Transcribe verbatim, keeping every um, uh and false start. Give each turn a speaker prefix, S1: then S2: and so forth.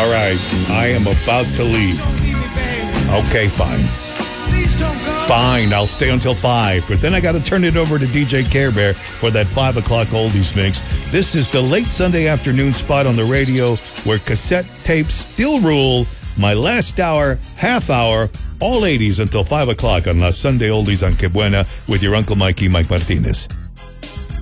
S1: All right, I am about to leave. Okay, fine. Fine, I'll stay until five, but then I got to turn it over to D J Care Bear for that five o'clock oldies mix. This is the late Sunday afternoon spot on the radio where cassette tapes still rule. My last hour, half hour, all eighties until five o'clock on La Sunday Oldies on Que Buena with your Uncle Mikey, Mike Martinez.